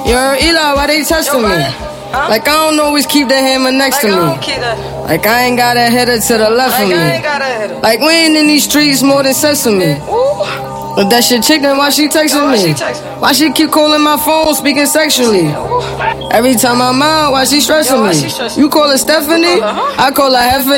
Yo, Eli, why they testing me? Huh? Like I don't always keep the hammer next to me. Like I ain't got a header to the left of me. Like we ain't in these streets more than sesame. But that shit chick, then why she texting me? Why she keep calling my phone, speaking sexually? Every time I'm out, why she stressing me? You call her Stephanie? I call her Heffany.